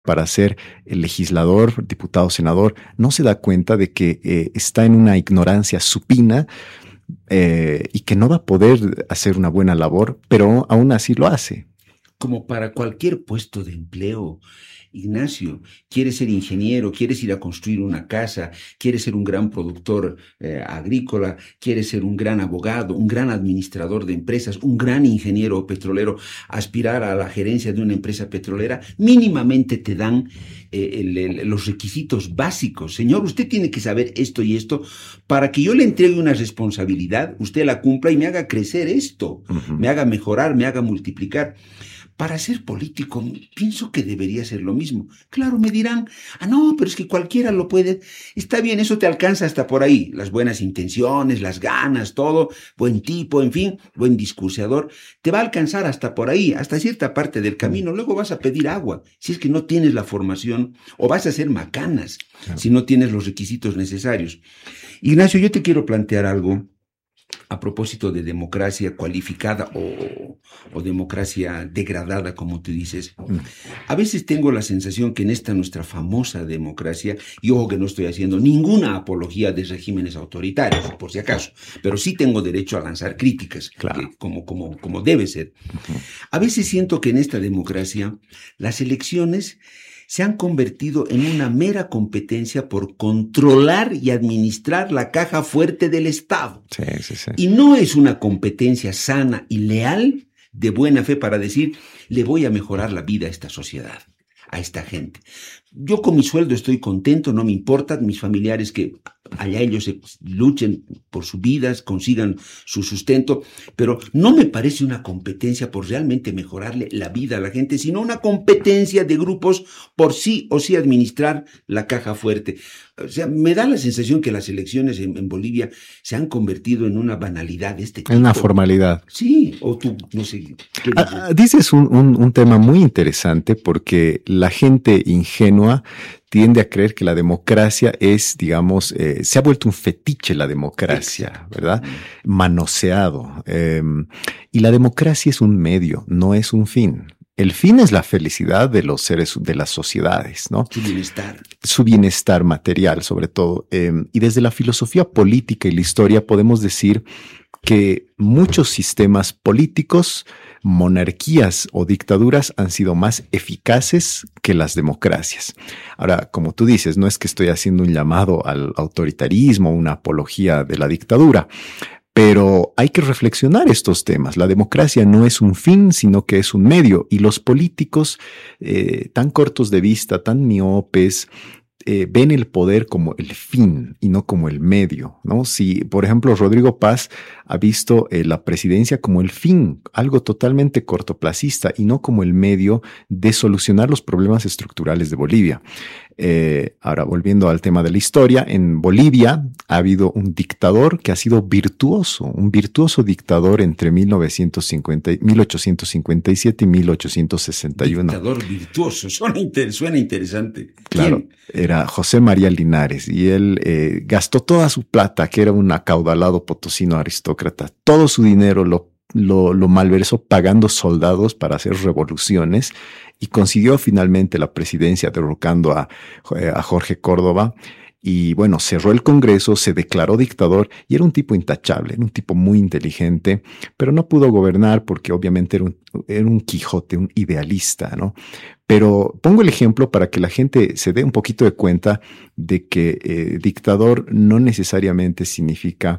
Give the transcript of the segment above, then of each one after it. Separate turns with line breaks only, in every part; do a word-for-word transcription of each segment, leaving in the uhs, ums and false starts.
para ser el legislador, diputado, senador, no se da cuenta de que eh, está en una ignorancia supina eh, y que no va a poder hacer una buena labor, pero aún así lo hace.
Como para cualquier puesto de empleo, Ignacio, quieres ser ingeniero, quieres ir a construir una casa, quieres ser un gran productor eh, agrícola, quieres ser un gran abogado, un gran administrador de empresas, un gran ingeniero petrolero, aspirar a la gerencia de una empresa petrolera, mínimamente te dan eh, el, el, los requisitos básicos. Señor, usted tiene que saber esto y esto para que yo le entregue una responsabilidad, usted la cumpla y me haga crecer esto, uh-huh. me haga mejorar, me haga multiplicar. Para ser político, pienso que debería ser lo mismo. Claro, me dirán, ah, no, pero es que cualquiera lo puede. Está bien, eso te alcanza hasta por ahí. Las buenas intenciones, las ganas, todo, buen tipo, en fin, buen discurseador. Te va a alcanzar hasta por ahí, hasta cierta parte del camino. Luego vas a pedir agua, si es que no tienes la formación, o vas a hacer macanas, claro. si no tienes los requisitos necesarios. Ignacio, yo te quiero plantear algo a propósito de democracia cualificada o, o democracia degradada, como tú dices. A veces tengo la sensación que en esta nuestra famosa democracia, y ojo que no estoy haciendo ninguna apología de regímenes autoritarios, por si acaso, pero sí tengo derecho a lanzar críticas,
claro.
que, como, como, como debe ser. A veces siento que en esta democracia las elecciones se han convertido en una mera competencia por controlar y administrar la caja fuerte del Estado.
Sí, sí, sí.
Y no es una competencia sana y leal de buena fe para decir, le voy a mejorar la vida a esta sociedad, a esta gente. Yo con mi sueldo estoy contento, no me importa, mis familiares que allá ellos se luchen por sus vidas, consigan su sustento, pero no me parece una competencia por realmente mejorarle la vida a la gente, sino una competencia de grupos por sí o sí administrar la caja fuerte. O sea, me da la sensación que las elecciones en, en Bolivia se han convertido en una banalidad de este tipo.
En una formalidad.
Sí, o tú, no sé.
Ah, dices un, un, un tema muy interesante porque la gente ingenua tiende a creer que la democracia es, digamos, eh, se ha vuelto un fetiche la democracia, ¿verdad? Manoseado. Eh, y la democracia es un medio, no es un fin. El fin es la felicidad de los seres, de las sociedades, ¿no?
Su bienestar.
Su bienestar material, sobre todo. Eh, y desde la filosofía política y la historia podemos decir que muchos sistemas políticos, monarquías o dictaduras han sido más eficaces que las democracias. Ahora, como tú dices, no es que estoy haciendo un llamado al autoritarismo, una apología de la dictadura, pero hay que reflexionar estos temas. La democracia no es un fin, sino que es un medio. Y los políticos eh, tan cortos de vista, tan miopes, Eh, ven el poder como el fin y no como el medio, ¿no? Si, por ejemplo, Rodrigo Paz ha visto eh, la presidencia como el fin, algo totalmente cortoplacista y no como el medio de solucionar los problemas estructurales de Bolivia. Eh, ahora, volviendo al tema de la historia, en Bolivia ha habido un dictador que ha sido virtuoso, un virtuoso dictador entre mil ochocientos cincuenta y siete y mil ochocientos sesenta y uno.
Dictador virtuoso, suena, inter, suena interesante.
Claro, era José María Linares y él eh, gastó toda su plata, que era un acaudalado potosino aristócrata, todo su dinero lo Lo, lo malversó pagando soldados para hacer revoluciones y consiguió finalmente la presidencia derrocando a, a Jorge Córdoba y bueno, cerró el Congreso, se declaró dictador y era un tipo intachable, era un tipo muy inteligente, pero no pudo gobernar porque obviamente era un, era un Quijote, un idealista, ¿no? Pero pongo el ejemplo para que la gente se dé un poquito de cuenta de que eh, dictador no necesariamente significa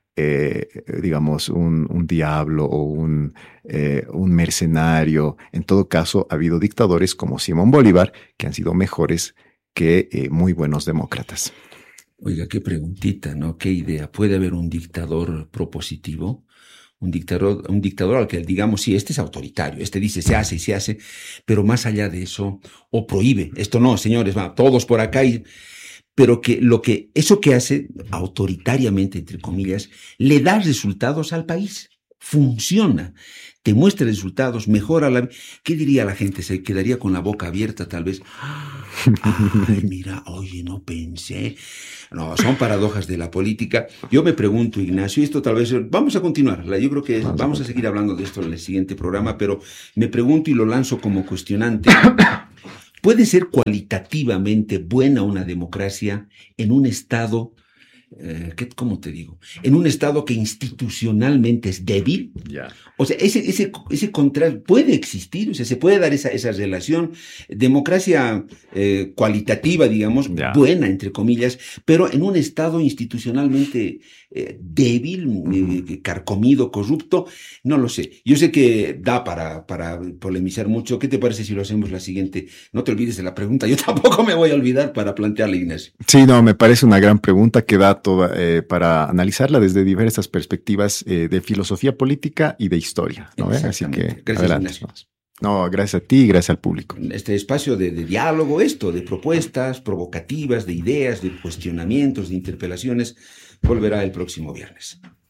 Eh, digamos, un, un diablo o un, eh, un mercenario. En todo caso, ha habido dictadores como Simón Bolívar que han sido mejores que eh, muy buenos demócratas.
Oiga, qué preguntita, ¿no? Qué idea. ¿Puede haber un dictador propositivo? Un dictador, un dictador al que digamos, sí, este es autoritario, este dice se hace y se hace, pero más allá de eso, o prohíbe, esto no, señores, va, todos por acá y... pero que lo que, eso que hace autoritariamente, entre comillas, le da resultados al país, funciona, te muestra resultados, mejora la... ¿Qué diría la gente? Se quedaría con la boca abierta tal vez. Ay, mira, oye, no pensé. No, son paradojas de la política. Yo me pregunto, Ignacio, esto tal vez... Vamos a continuar, yo creo que vamos a seguir hablando de esto en el siguiente programa, pero me pregunto y lo lanzo como cuestionante. puede ser cualitativamente buena una democracia en un estado, eh, ¿qué, ¿cómo te digo? En un estado que institucionalmente es débil.
Ya.
O sea, ese, ese, ese contrario puede existir, o sea, se puede dar esa, esa relación, democracia eh, cualitativa, digamos,
Ya.
buena, entre comillas, pero en un estado institucionalmente eh, débil,
Ujú.
eh, carcomido, corrupto, no lo sé. Yo sé que da para, para polemizar mucho. ¿Qué te parece si lo hacemos la siguiente? No te olvides de la pregunta, yo tampoco me voy a olvidar para plantearle, Ignacio.
Sí, no, me parece una gran pregunta que da toda, eh, para analizarla desde diversas perspectivas eh, de filosofía política y de historia, ¿no ve? Así que
Exactamente. Gracias,
adelante.
Ignacio.
No, gracias a ti y gracias al público.
Este espacio de, de diálogo, esto, de propuestas provocativas, de ideas, de cuestionamientos, de interpelaciones, volverá el próximo viernes.